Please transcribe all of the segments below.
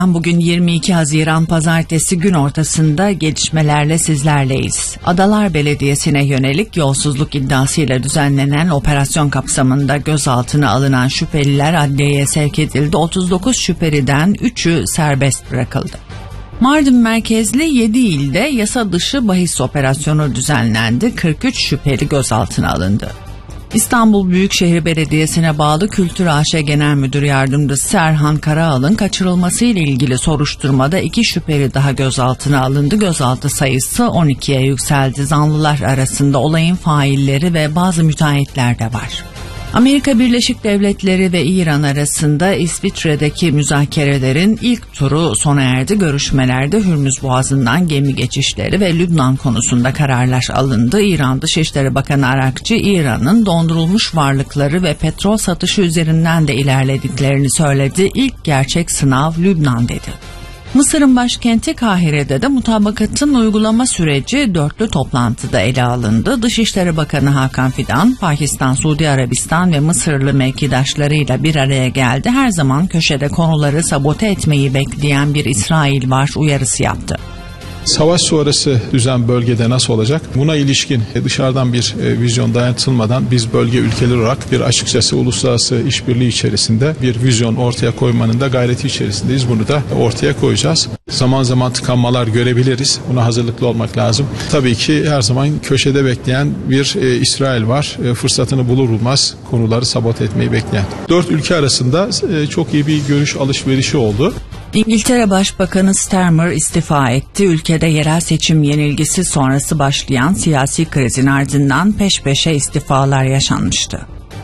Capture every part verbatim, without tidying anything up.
Bugün yirmi iki Haziran Pazartesi, gün ortasında gelişmelerle sizlerleyiz. Adalar Belediyesi'ne yönelik yolsuzluk iddiasıyla düzenlenen operasyon kapsamında gözaltına alınan şüpheliler adliyeye sevk edildi. otuz dokuz şüpheliden üçü serbest bırakıldı. Mardin merkezli yedi ilde yasa dışı bahis operasyonu düzenlendi. kırk üç şüpheli gözaltına alındı. İstanbul Büyükşehir Belediyesi'ne bağlı Kültür A Ş Genel Müdür Yardımcısı Erhan Karaal'ın kaçırılmasıyla ilgili soruşturmada iki şüpheli daha gözaltına alındı. Gözaltı sayısı on ikiye yükseldi. Zanlılar arasında olayın failleri ve bazı müteahhitler de var. Amerika Birleşik Devletleri ve İran arasında İsviçre'deki müzakerelerin ilk turu sona erdi. Görüşmelerde Hürmüz Boğazı'ndan gemi geçişleri ve Lübnan konusunda kararlar alındı. İran Dışişleri Bakanı Arakçı, İran'ın dondurulmuş varlıkları ve petrol satışı üzerinden de ilerlediklerini söyledi. İlk gerçek sınav Lübnan dedi. Mısır'ın başkenti Kahire'de de mutabakatın uygulama süreci dörtlü toplantıda ele alındı. Dışişleri Bakanı Hakan Fidan, Pakistan, Suudi Arabistan ve Mısırlı mevkidaşlarıyla bir araya geldi. Her zaman köşede konuları sabote etmeyi bekleyen bir İsrail var uyarısı yaptı. Savaş sonrası düzen bölgede nasıl olacak? Buna ilişkin dışarıdan bir vizyon dayatılmadan biz bölge ülkeleri olarak bir açıkçası uluslararası işbirliği içerisinde bir vizyon ortaya koymanın da gayreti içerisindeyiz. Bunu da ortaya koyacağız. Zaman zaman tıkanmalar görebiliriz. Buna hazırlıklı olmak lazım. Tabii ki her zaman köşede bekleyen bir e, İsrail var. E, fırsatını bulur bulmaz konuları sabote etmeyi bekleyen. Dört ülke arasında e, çok iyi bir görüş alışverişi oldu. İngiltere Başbakanı Starmer istifa etti. Ülkede yerel seçim yenilgisi sonrası başlayan siyasi krizin ardından peş peşe istifalar yaşanmıştı.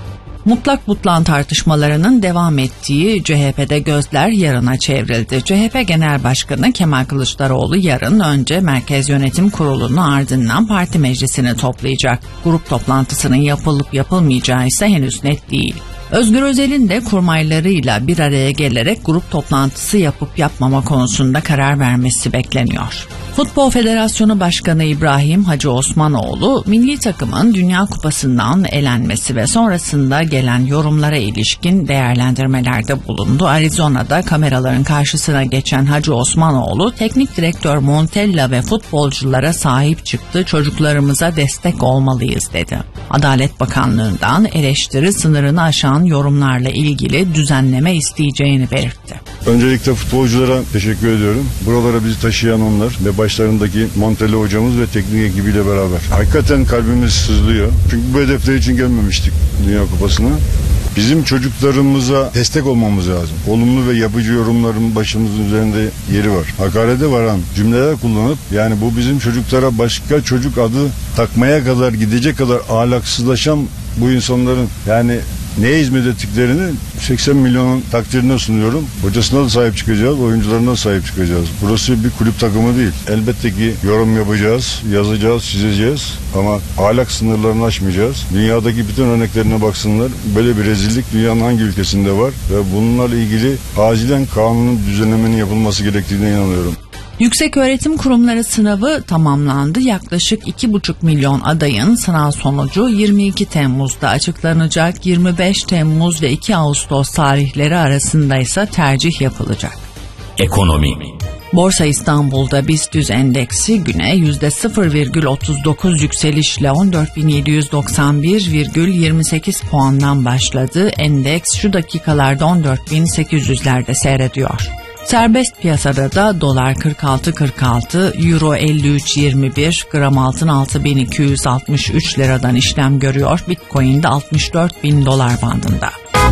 Mutlak butlan tartışmalarının devam ettiği C H P'de gözler yarına çevrildi. C H P Genel Başkanı Kemal Kılıçdaroğlu yarın önce Merkez Yönetim Kurulu'nu, ardından parti meclisini toplayacak. Grup toplantısının yapılıp yapılmayacağı ise henüz net değil. Özgür Özel'in de kurmaylarıyla bir araya gelerek grup toplantısı yapıp yapmama konusunda karar vermesi bekleniyor. Futbol Federasyonu Başkanı İbrahim Hacı Osmanoğlu, milli takımın Dünya Kupası'ndan elenmesi ve sonrasında gelen yorumlara ilişkin değerlendirmelerde bulundu. Arizona'da kameraların karşısına geçen Hacı Osmanoğlu, teknik direktör Montella ve futbolculara sahip çıktı, çocuklarımıza destek olmalıyız dedi. Adalet Bakanlığı'ndan eleştiri sınırını aşan yorumlarla ilgili düzenleme isteyeceğini belirtti. Öncelikle futbolculara teşekkür ediyorum. Buralara bizi taşıyan onlar ve başlarındaki Montella hocamız ve teknik ekibiyle beraber. Hakikaten kalbimiz sızlıyor. Çünkü bu hedefler için gelmemiştik Dünya Kupası'na. Bizim çocuklarımıza destek olmamız lazım. Olumlu ve yapıcı yorumların başımızın üzerinde yeri var. Hakarete varan cümleler kullanıp, yani bu bizim çocuklara başka çocuk adı takmaya kadar gidecek kadar ahlaksızlaşan bu insanların, yani neye hizmet ettiklerini seksen milyonun takdirine sunuyorum. Hocasına da sahip çıkacağız, oyuncularına da sahip çıkacağız. Burası bir kulüp takımı değil. Elbette ki yorum yapacağız, yazacağız, çizeceğiz ama ahlak sınırlarını aşmayacağız. Dünyadaki bütün örneklerine baksınlar. Böyle bir rezillik dünyanın hangi ülkesinde var ve bunlarla ilgili acilen kanunun düzenlemenin yapılması gerektiğine inanıyorum. Yükseköğretim Kurumları sınavı tamamlandı. Yaklaşık iki buçuk milyon adayın sınav sonucu yirmi iki Temmuz'da açıklanacak. yirmi beş Temmuz ve iki Ağustos tarihleri arasında ise tercih yapılacak. Ekonomi. Borsa İstanbul'da BIST yüz endeksi güne yüzde sıfır virgül otuz dokuz yükselişle on dört bin yedi yüz doksan bir virgül yirmi sekiz puandan başladı. Endeks şu dakikalarda on dört bin sekiz yüzlerde seyrediyor. Serbest piyasada da dolar kırk altı kırk altı, euro elli üç yirmi bir, gram altın altı bin iki yüz altmış üç liradan işlem görüyor. Bitcoin de altmış dört bin dolar bandında.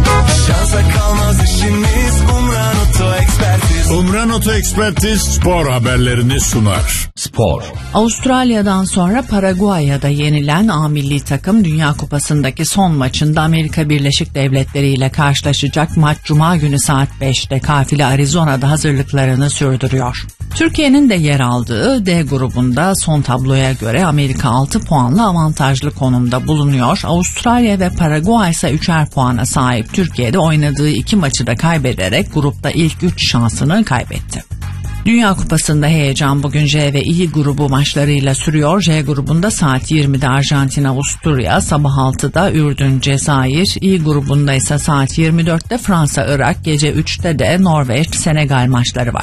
Şansa kalmaz işimiz, Umran Oto Ekspertiz. Umran Oto Ekspertiz spor haberlerini sunar. Spor. Avustralya'dan sonra Paraguay'a da yenilen A milli takım Dünya Kupası'ndaki son maçında Amerika Birleşik Devletleri ile karşılaşacak. Maç Cuma günü saat beşte. Kafile Arizona'da hazırlıklarını sürdürüyor. Türkiye'nin de yer aldığı D grubunda son tabloya göre Amerika altı puanla avantajlı konumda bulunuyor. Avustralya ve Paraguay ise üçer puana sahip. Türkiye'de oynadığı iki maçı da kaybederek grupta ilk üç şansını kaybetti. Dünya Kupası'nda heyecan bugün J ve İ grubu maçlarıyla sürüyor. J grubunda saat yirmide Arjantin Avusturya, sabah altıda Ürdün Cezayir, İ grubunda ise saat yirmi dörtte Fransa Irak, gece üçte de Norveç Senegal maçları var.